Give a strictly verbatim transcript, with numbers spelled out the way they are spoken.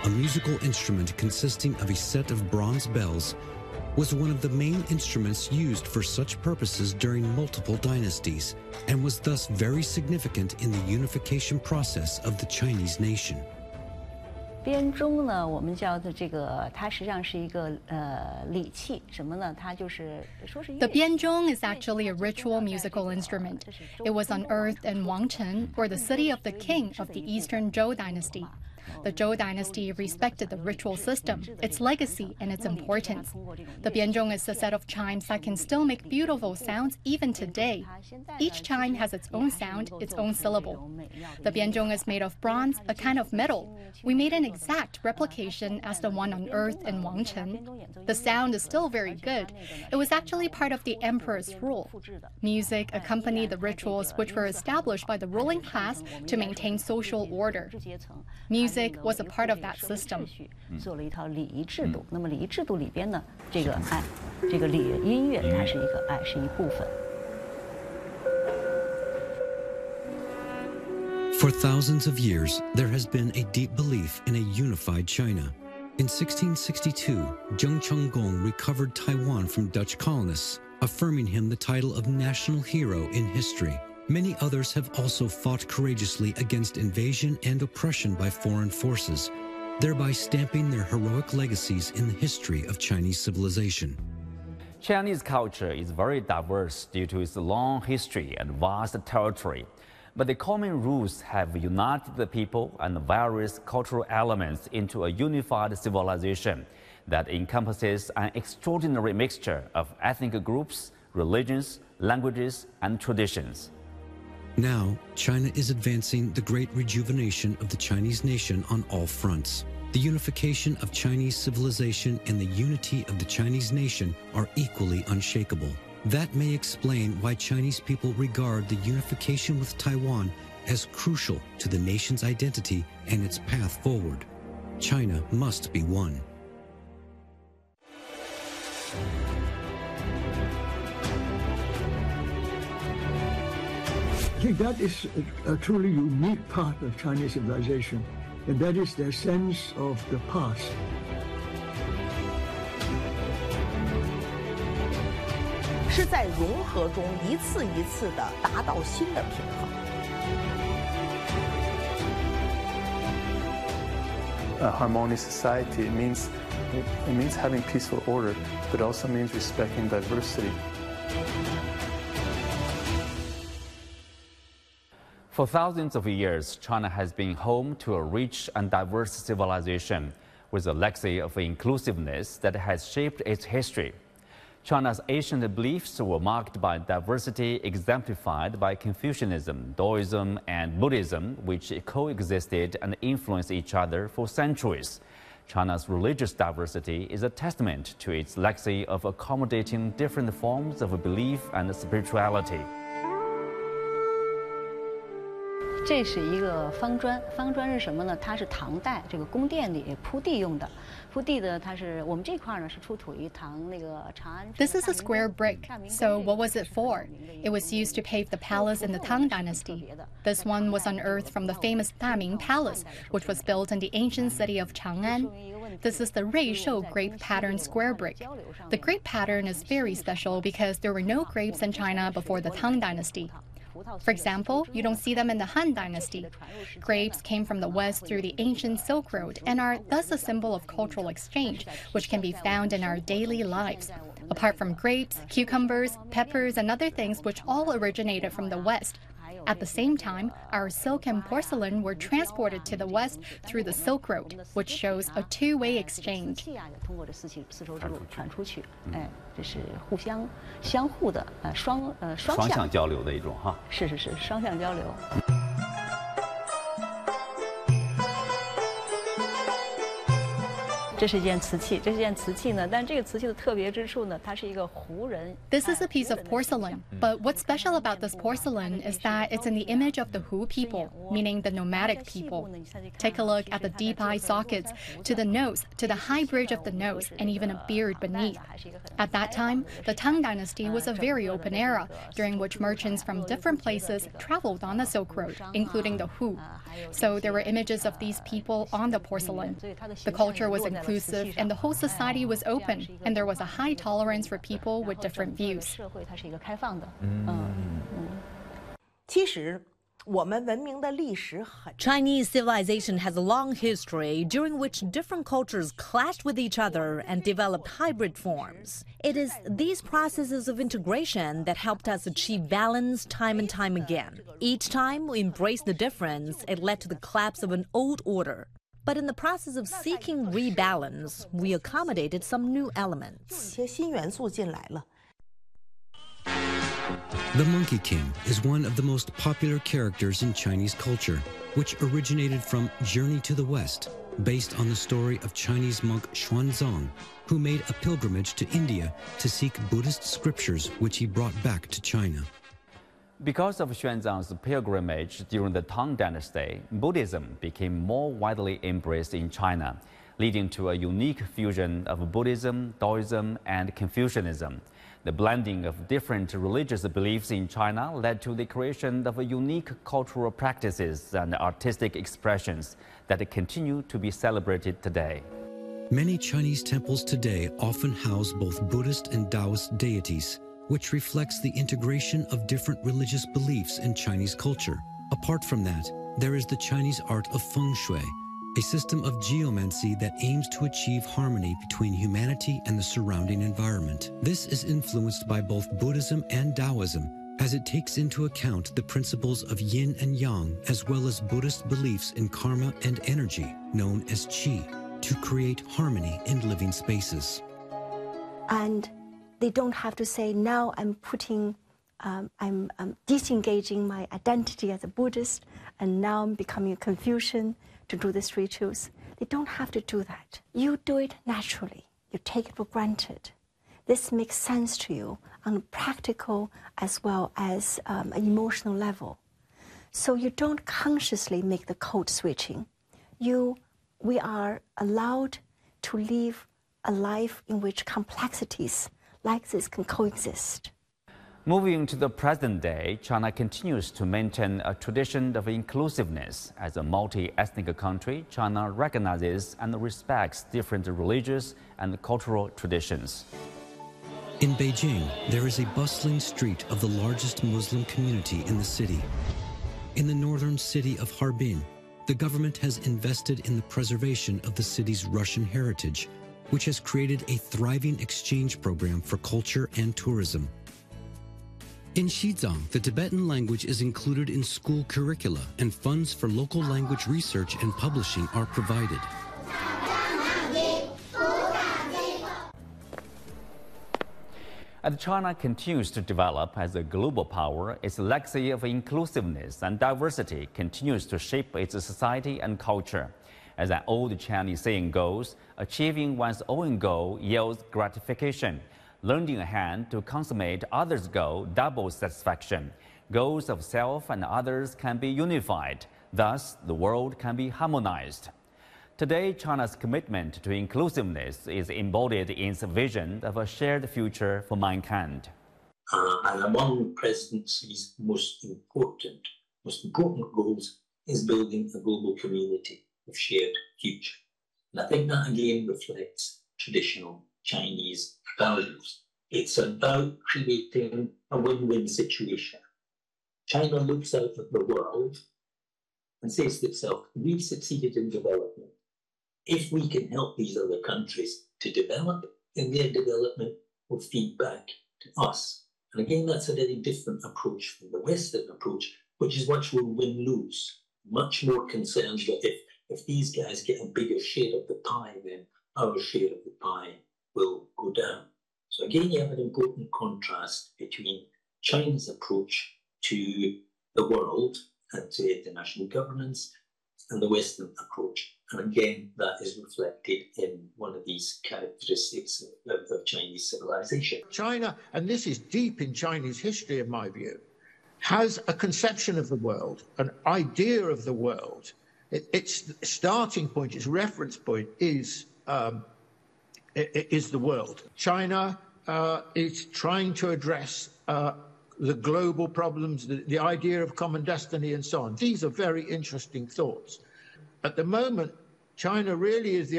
musical instrument consisting of a set of bronze bells, was one of the main instruments used for such purposes during multiple dynasties, and was thus very significant in the unification process of the Chinese nation. 编钟呢，我们叫的这个，它实际上是一个呃礼器，什么呢？它就是说是。 The bianzhong is actually a ritual musical instrument. It was unearthed in Wangcheng, or the city of the king of the Eastern Zhou dynasty. The Zhou dynasty respected the ritual system, its legacy, and its importance. The bianzhong is a set of chimes that can still make beautiful sounds even today. Each chime has its own sound, its own syllable. The bianzhong is made of bronze, a kind of metal. We made an exact replication as the one unearthed in Wangcheng. The sound is still very good. It was actually part of the emperor's rule. Music accompanied the rituals which were established by the ruling class to maintain social order. Music was a part of that system. 做了一套礼仪制度。那么礼仪制度里边呢，这个哎，这个礼音乐它是一个哎是一部分。 For thousands of years, there has been a deep belief in a unified China. In sixteen sixty-two, Zheng Chenggong recovered Taiwan from Dutch colonists, affirming him the title of national hero in history. Many others have also fought courageously against invasion and oppression by foreign forces, thereby stamping their heroic legacies in the history of Chinese civilization. Chinese culture is very diverse due to its long history and vast territory, but the common roots have united the people and the various cultural elements into a unified civilization that encompasses an extraordinary mixture of ethnic groups, religions, languages, and traditions. Now, China is advancing the great rejuvenation of the Chinese nation on all fronts. The unification of Chinese civilization and the unity of the Chinese nation are equally unshakable. That may explain why Chinese people regard the unification with Taiwan as crucial to the nation's identity and its path forward. China must be one. I think that is a, a truly unique part of Chinese civilization, and that is their sense of the past. 是在融合中一次一次地达到新的平衡。 A harmonious society means it means having peaceful order, but also means respecting diversity. For thousands of years, China has been home to a rich and diverse civilization with a legacy of inclusiveness that has shaped its history. China's ancient beliefs were marked by diversity exemplified by Confucianism, Taoism, and Buddhism, which coexisted and influenced each other for centuries. China's religious diversity is a testament to its legacy of accommodating different forms of belief and spirituality. 这是一个方砖，方砖是什么呢？它是唐代这个宫殿里铺地用的，铺地的它是我们这块呢是出土于唐那个长安。 This is a square brick. So what was it for? It was used to pave the palace in the Tang Dynasty. This one was unearthed from the famous Daming Palace, which was built in the ancient city of Chang'an. This is the Ruishou grape pattern square brick. The grape pattern is very special because there were no grapes in China before the Tang Dynasty. For example, you don't see them in the Han Dynasty. Grapes came from the west through the ancient Silk Road and are thus a symbol of cultural exchange, which can be found in our daily lives. Apart from grapes, cucumbers, peppers, and other things which all originated from the west. At the same time, our silk and porcelain were transported to the west through the Silk Road, which shows a two-way exchange. 通过这丝绸丝绸之路传出去，哎，这是互相相互的呃双呃双向双向交流的一种哈。 是是是双向交流。 这是一件瓷器，这是一件瓷器呢，但这个瓷器的特别之处呢，它是一个胡人。 This is a piece of porcelain, but what's special about this porcelain is that it's in the image of the Hu people, meaning the nomadic people. Take a look at the deep eye sockets, to the nose, to the high bridge of the nose, and even a beard beneath. At that time, the Tang Dynasty was a very open era, during which merchants from different places traveled on the Silk Road, including the Hu. So there were images of these people on the porcelain. The culture was inclusive, and the whole society was open, and there was a high tolerance for people with different views. 其实 Chinese civilization has a long history during which different cultures clashed with each other and developed hybrid forms. It is these processes of integration that helped us achieve balance time and time again. Each time we embraced the difference, it led to the collapse of an old order. But in the process of seeking rebalance, we accommodated some new elements. The Monkey King is one of the most popular characters in Chinese culture, which originated from Journey to the West, based on the story of Chinese monk Xuanzang, who made a pilgrimage to India to seek Buddhist scriptures which he brought back to China. Because of Xuanzang's pilgrimage during the Tang Dynasty, Buddhism became more widely embraced in China, leading to a unique fusion of Buddhism, Taoism, and Confucianism. The blending of different religious beliefs in China led to the creation of unique cultural practices and artistic expressions that continue to be celebrated today. Many Chinese temples today often house both Buddhist and Taoist deities, which reflects the integration of different religious beliefs in Chinese culture. Apart from that, there is the Chinese art of feng shui, a system of geomancy that aims to achieve harmony between humanity and the surrounding environment. This is influenced by both Buddhism and Taoism, as it takes into account the principles of yin and yang, as well as Buddhist beliefs in karma and energy, known as qi, to create harmony in living spaces. And they don't have to say, now I'm putting, um, I'm, I'm disengaging my identity as a Buddhist, and now I'm becoming a Confucian to do these rituals. They don't have to do that. You do it naturally. You take it for granted. This makes sense to you on a practical as well as um, an emotional level. So you don't consciously make the code switching. You, we are allowed to live a life in which complexities like this can coexist. Moving to the present day, China continues to maintain a tradition of inclusiveness. As a multi-ethnic country, China recognizes and respects different religious and cultural traditions. In Beijing, there is a bustling street of the largest Muslim community in the city. In the northern city of Harbin, the government has invested in the preservation of the city's Russian heritage, which has created a thriving exchange program for culture and tourism. In Xizang, the Tibetan language is included in school curricula, and funds for local language research and publishing are provided. As China continues to develop as a global power, its legacy of inclusiveness and diversity continues to shape its society and culture. As an old Chinese saying goes, achieving one's own goal yields gratification. Lending a hand to consummate others' goal doubles satisfaction. Goals of self and others can be unified. Thus, the world can be harmonized. Today, China's commitment to inclusiveness is embodied in its vision of a shared future for mankind. Uh, and among the presidency's most important, most important goals is building a global community of shared future. And I think that again reflects traditional Chinese values. It's about creating a win-win situation. China looks out at the world and says to itself, we've succeeded in development. If we can help these other countries to develop, then their development will feed back to us. And again, that's a very different approach from the Western approach, which is much more win-lose, much more concerned that if, if these guys get a bigger share of the pie, then our share of the pie will go down. So again, you have an important contrast between China's approach to the world and to international governance and the Western approach. And again, that is reflected in one of these characteristics of, of Chinese civilization. China, and this is deep in Chinese history in my view, has a conception of the world, an idea of the world. It, its starting point, its reference point is, um, is the world. China uh, is trying to address uh, the global problems, the, the idea of common destiny and so on. These are very interesting thoughts. At the moment, China really is the